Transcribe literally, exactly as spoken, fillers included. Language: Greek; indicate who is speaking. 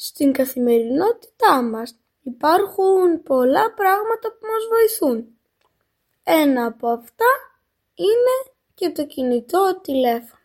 Speaker 1: Στην καθημερινότητά μας υπάρχουν πολλά πράγματα που μας βοηθούν. Ένα από αυτά είναι και το κινητό τηλέφωνο.